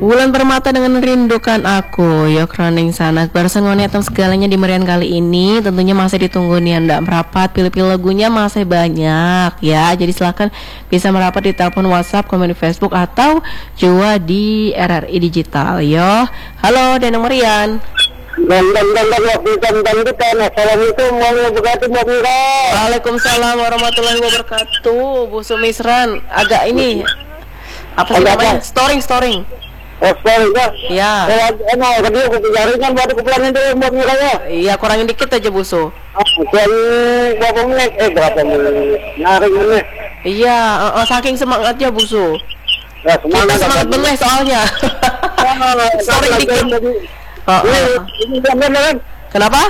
Wulan Permata dengan Rindukan Aku. Yok running sana. Barusan ngonetam segalanya di merian kali ini. Tentunya masih ditunggu nih Anda merapat. Pilih-pilih lagunya masih banyak ya. Jadi silahkan bisa merapat di telepon WhatsApp, komen di Facebook, atau juga di RRI Digital yo. Halo Denang Merian. Assalamualaikum warahmatullahi wabarakatuh. Waalaikumsalam warahmatullahi wabarakatuh. Bu Sumisran agak ini apa sih namanya? Storing. Ya. Iya, kurangin dikit aja Buso. Berapa menit? Nyaring ini. Iya, saking semangatnya Buso. Kita semangat bener soalnya. Storing dikit. Kenapa?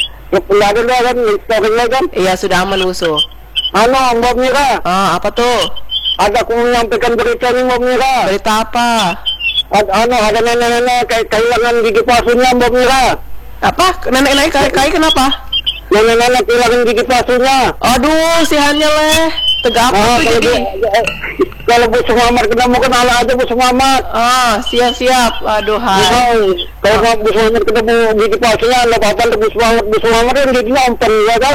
Iya, sudah aman Buso. Mbak Mira. Apa tuh? Ada aku menyampaikan berita nih Mbak Mira. Berita apa? Ada nenek-nenek kehilangan gigi palsunya Mbak Mira. Apa? Nenek-nenek kai kenapa? Nenek-nenek kehilangan gigi palsunya. Aduh, sihannya leh. Tegak apa tuh jadi? Kalau Bu Sumamat ketemu kenal aja Bu Sumamat. Siap. Aduh, hai. Kalau Bu Sumamat ketemu gigi palsunya, lo apa Bu Sumamat kan giginya ompong ya kan?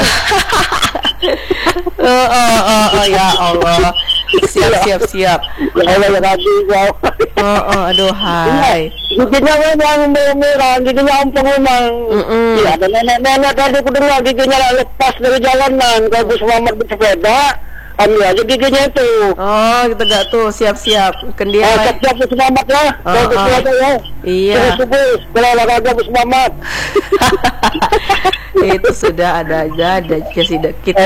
Ya Allah. Siap. Ya Allah ya tadi ya. Aduh, hai. Giginya memang merah, giginya ompong memang. Iya, ada nenek-nenek tadi aku dengar giginya lepas dari jalanan. Kalau Bu Sumamat bersepeda, ambil aja giginya itu. Gitu gak tuh, siap. Kendia. Siap Bu Sumamat ya. Kalau bersepeda ya. Iya. Terus kalau olahraga Bu Sumamat. Itu sudah ada kita.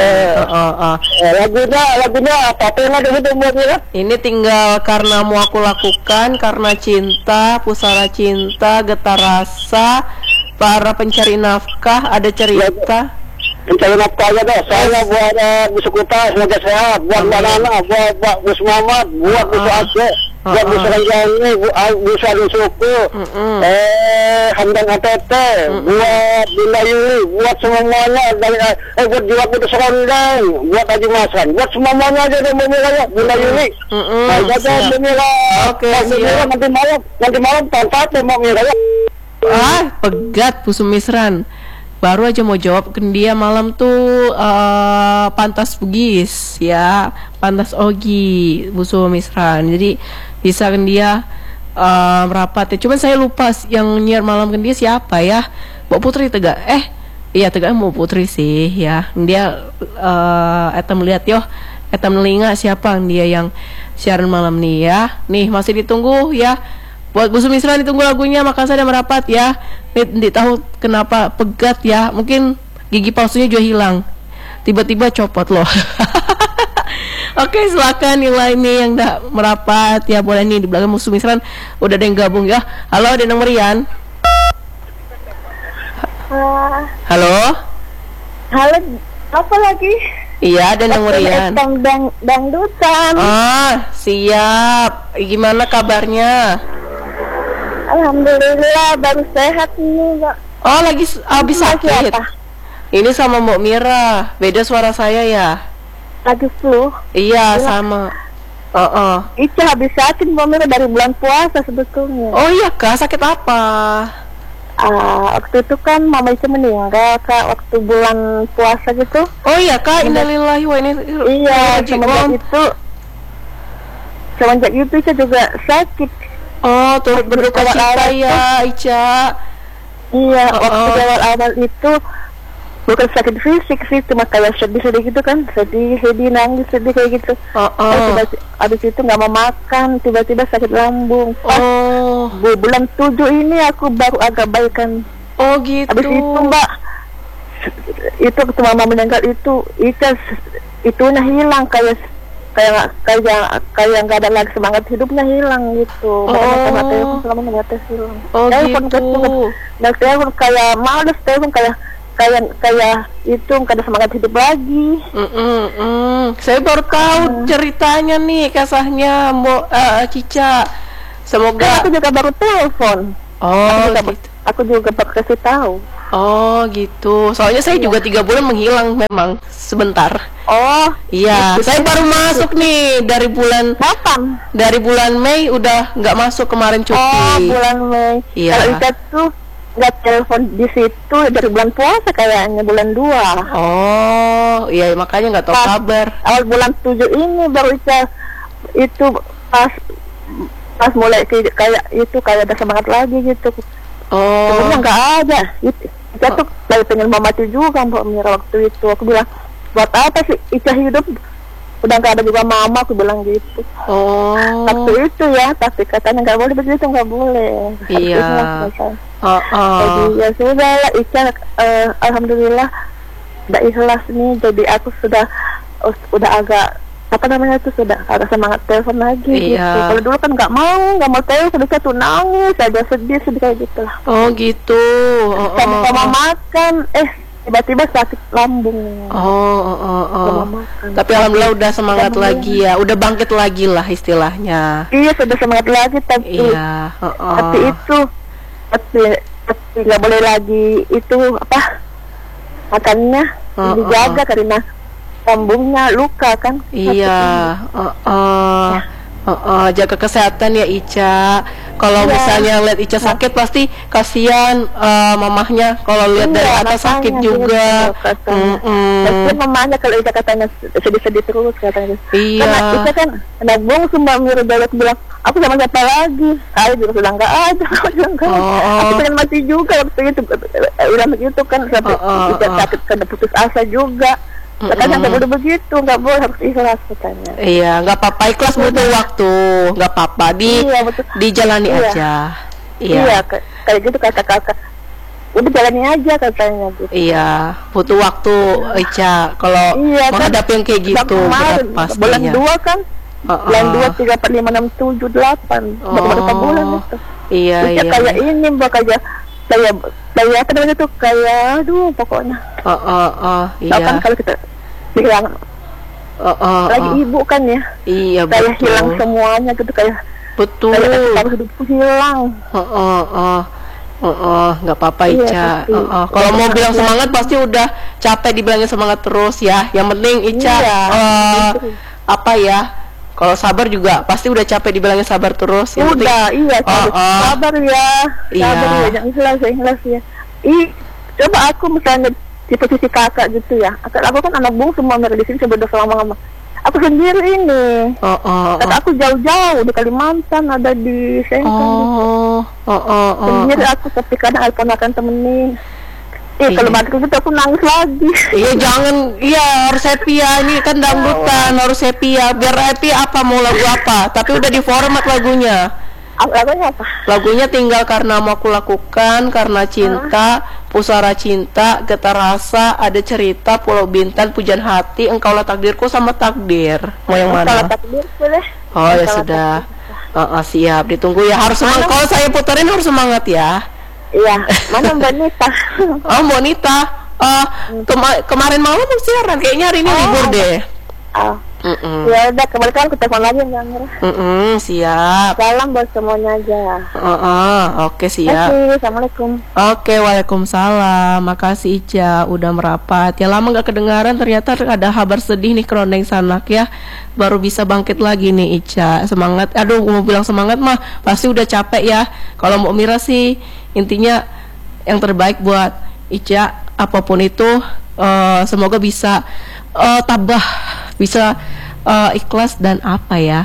Lagunya apa yang ada itu buat ya? Ini tinggal Karena Mau Aku Lakukan, Karena Cinta, Pusara Cinta, Getar Rasa, Para Pencari Nafkah, Ada Cerita. Pencari nafkah aja deh. Saya buat Bu Sukuta semoga sehat, buat Mbak Nana, buat Bu Sumamat, buat Bu Suase, buat Bu Suranjani, Bu Suari Suku, Hamdan ATT, buat Bunda Yuli, buat semuanya dari buat Jiwa Kudu Serondeng, buat Haji Masran, buat semuanya aja deh Bumila, Bunda Yuli. Aja Bumila. Oke, siap. Nanti malam tanpa Bumila. Pegat Bu Sumisran. Baru aja mau jawab ke dia malam tuh Pantas Bugis ya, Pantas Ogi Bu Sumisran. Jadi bisa kan dia merapat ya. Cuman saya lupa yang nyiar malam kan dia siapa ya. Mbak Putri Tegak. Iya Tegak mau Putri sih ya. Dia eta melihat yo, eta melinga siapa dia yang siaran malam nih ya. Nih masih ditunggu ya. Buat Bu Sumisran ditunggu lagunya, maka saya merapat ya. Nih tahu kenapa pegat ya. Mungkin gigi palsunya juga hilang. Tiba-tiba copot loh. Oke, silakan yang lainnya yang udah merapat ya, boleh nih di belakang Bu Sumisran udah ada yang gabung ya. Halo, Denang Merian. Halo, apa lagi? iya Denang Merian. Dangdutan. Siap. Gimana kabarnya? Alhamdulillah baru sehat nih Mbak. Lagi habis sakit. Ini sama Mbak Mira. Beda suara saya ya. Lagi flu. Iya sama. Ica habis sakit Mbak Mira dari bulan puasa sebetulnya. Oh iya Kak, sakit apa? Waktu itu kan Mama Ica meninggal Kak, waktu bulan puasa gitu. Oh iya Kak, innalillahi wa inna ilaihi raji'un. Semenjak itu Ica juga sakit. Turut berduka cita ya Ica. Iya, waktu awal itu bukan sakit fisik sih, cuma kayak sedih gitu kan, sedih nangis sedih kayak gitu. Abis itu nggak mau makan, tiba-tiba sakit lambung. Bulan 7 ini aku baru agak baikan. Gitu. Abis itu Mbak, itu waktu Mama meninggal itu itunya hilang, kayak nggak ada lagi semangat hidupnya, hilang gitu. Makanya telepon selama ngeliatnya hilang. Gitu. Dan telepon kayak males, telepon kayak itu nggak ada semangat hidup lagi. Saya baru tahu ceritanya nih, kisahnya Mbak Cica. Semoga. Aku juga baru telepon. Gitu. Aku juga baru kasih tahu. Oh gitu. Soalnya saya juga 3 bulan menghilang memang sebentar. Oh iya. Saya baru masuk nih dari bulan kapan? Dari bulan Mei udah nggak masuk kemarin cuti. Oh bulan Mei. Iya. Kalau Ica tuh nggak telepon di situ dari bulan puasa kayaknya bulan 2. Oh iya makanya nggak tahu kabar. Awal bulan 7 ini baru Ica itu pas mulai kayak itu kayak ada semangat lagi gitu. Oh. Sebelumnya nggak ada. Ica tuh lagi pengen mati juga Mbak Mira waktu itu. Aku bilang buat apa sih Ica hidup udah nggak ada juga mama, aku bilang gitu. Oh. Waktu itu ya, tapi katanya nggak boleh begitu, nggak boleh. Iya. Jadi ya sudah lah Ica, alhamdulillah udah ikhlas nih. Jadi aku sudah agak apa namanya itu sudah agak semangat telepon lagi gitu. Kalau dulu kan nggak mau telepon, Ica tuh nangis aja, sedih kayak gitu lah. Oh gitu. Sama makan, tiba-tiba sakit lambung. Tapi alhamdulillah udah semangat lagi ya, udah bangkit lagi lah istilahnya. Iya sudah semangat lagi tapi tapi nggak boleh lagi itu apa makannya dijaga karena lambungnya luka kan. Iya. Jaga kesehatan ya Ica. Kalau misalnya lihat Ica sakit pasti kasihan mamahnya kalau lihat dari atas sakit juga. Pasti mamahnya kalau Ica katanya sedih-sedih terus katanya. Iya. Karena Ica kan anak bungsu Mbak Mira bilang aku sama siapa lagi? Saya juga sudah nggak ada. Aku pengen mati juga waktu itu. Udah begitu kan sampai Ica sakit karena putus asa juga. Katanya nggak boleh begitu, nggak boleh, harus ikhlas katanya. Iya, nggak apa-apa, ikhlas butuh waktu, nggak apa-apa, dijalani aja. Iya, kayak gitu kata kakak. Udah jalani aja katanya gitu. Iya, butuh waktu Ica kalau menghadapi yang kayak gitu berat pastinya. Bulan 2 kan, bulan 2, 3, 4, 5, 6, 7, 8 berapa bulan itu. Iya. Kayak ini Mbak, kayak apa namanya tuh, kayak aduh pokoknya. Iya. Kan kalau kita bilang lagi ibu kan ya. Iya betul. Kayak hilang semuanya gitu, kayak betul. Kayak hidupku hilang. Nggak apa-apa Ica. Kalau mau bilang semangat pasti udah capek dibilangnya semangat terus ya. Yang penting Ica apa ya? Kalau sabar juga pasti udah capek dibilangnya sabar terus. Udah, sabar ya. Sabar ya, jangan ikhlas ya. Coba aku misalnya di posisi kakak gitu ya. Aku kan anak bungsu semua di sini sebenarnya selama aku sendiri ini. Kakak aku jauh-jauh di Kalimantan, ada di Sengkang. Sendiri aku, tapi kadang aku akan temenin. Kalau balik itu aku nangis lagi. Iya jangan, harus happy ya. Ini kan dangdutan, harus happy ya. Biar happy apa, mau lagu apa. Tapi udah diformat lagunya. Lagunya apa? Lagunya Tinggal Karena Mau Aku Lakukan, Karena Cinta, Pusara Cinta, Getar Rasa, Ada Cerita, Pulau Bintan, Pujian Hati, Engkaulah Takdirku, sama Takdir. Mau yang mana? Engkaulah Takdir boleh. Oh ya sudah. Siap, ditunggu ya. Harus semangat. Kalau saya puterin harus semangat ya. Iya. Mana Mbak Nita? Mbak Nita. Kemarin malam siaran, kayaknya hari ini libur deh. Ya udah, kemarin kan aku telepon lagi Mbak Mira. Siap. Salam buat semuanya aja. Oke siap. Assalamualaikum. Oke, waalaikumsalam. Makasih Ica udah merapat. Ya lama gak kedengaran, ternyata ada kabar sedih nih Kerondeng Sanak ya. Baru bisa bangkit lagi nih Ica. Semangat. Aduh, mau bilang semangat mah pasti udah capek ya. Kalau Mbak Mira sih intinya yang terbaik buat Ica apapun itu. Semoga bisa tabah, bisa ikhlas dan apa ya.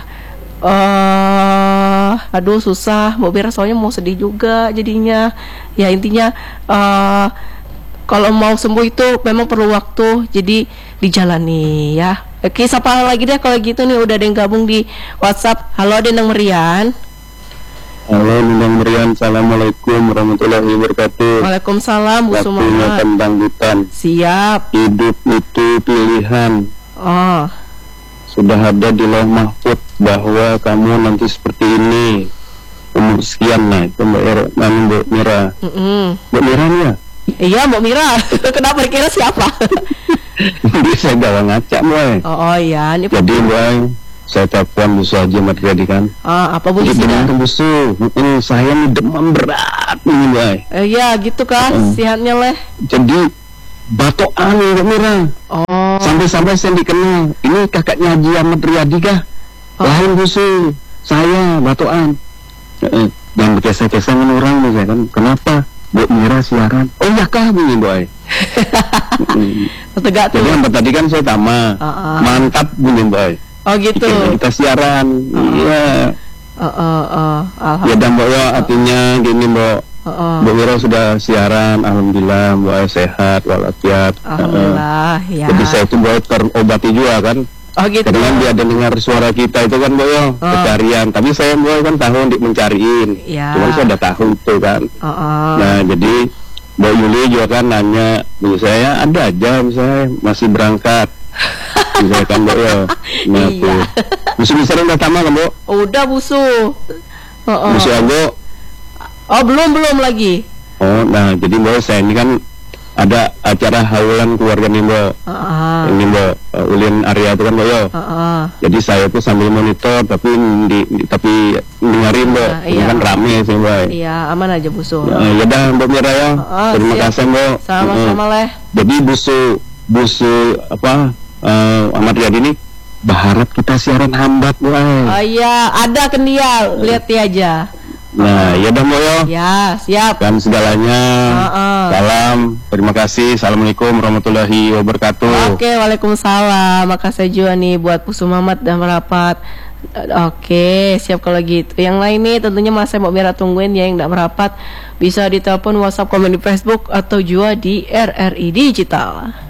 Aduh susah mau Mira, soalnya mau sedih juga jadinya. Ya intinya kalau mau sembuh itu memang perlu waktu, jadi dijalani ya. Oke, siapa lagi deh kalau gitu nih, udah ada yang gabung di WhatsApp. Halo Dendang Merian. Halo Dendang Merian, assalamualaikum warahmatullahi wabarakatuh. Waalaikumsalam Bu Sumamat. Waktunya tentang hutan. Siap. Hidup itu pilihan. Sudah ada di lauh mahfud bahwa kamu nanti seperti ini, umur sekian. Nah itu Mbak Mira. Mbak Mira ya? Iya Mbak Mira. Kenapa dikira siapa? Jadi saya gak ngaca Mbak. Iya ini jadi Mbak saya telepon Busu Haji Ahmad Riyadi kan. Apa boleh Jadi sih? benar Busu, saya nih demam berat nih Mbak. Ya gitu kah, sihatnya leh. Jadi batoan Mbak Mira. Sampai-sampai saya dikenal. Ini kakaknya Haji Ahmad Riyadi kah? Lain Busu, saya batoan. Dan berkesa-kesa dengan orang nih saya kan. Kenapa? Bu Mira siaran. Oh ya kah bunyi Boy. Tegak tuh. Jadi yang tadi kan saya tama. Mantap bunyi Boy. Oh gitu. Kita siaran. Iya. Ya dan Mbak ya artinya gini Mbak. Mbak Mira sudah siaran, alhamdulillah Mbak sehat walafiat. Alhamdulillah ya. Jadi saya itu Mbak terobati juga kan. Oh gitu. Dengan dia dengar suara kita itu kan Mbak ya pencarian. Tapi saya Mbak kan tahu untuk mencariin. Ya. Cuman saya udah tahu itu kan. Nah jadi Mbak Yuli juga kan nanya, saya ada aja misalnya masih berangkat. Misalnya kan Mbak ya. Nah tuh. Busu-busu udah tamat kan Mbak? Udah Busu. Busu Anggo. Oh belum lagi. Oh nah jadi Mbak saya ini kan ada acara haulan keluarga nih Mbak. Ini Mbak Ulin Arya itu kan Mbak ya. Jadi saya tuh sambil monitor tapi tapi dengerin Mbak. Ini kan rame sih Mbak. Iya aman aja Busu. Ya dah Mbak Mira ya. Terima kasih Mbak. Sama-sama leh. Jadi Busu apa Ahmad Riyadi ini berharap kita siaran hambat Mbak. Oh iya ada kan dia, lihat dia aja. Nah, ya dah Mbak ya. Ya, siap. Dan segalanya. Salam, terima kasih. Assalamualaikum warahmatullahi wabarakatuh. Oke, waalaikumsalam. Makasih juga nih buat Pusu Mamat dan merapat. Oke, siap kalau gitu. Yang lain nih tentunya masih mau Mira tungguin ya yang tidak merapat. Bisa ditelepon, WhatsApp, komen di Facebook atau juga di RRI Digital.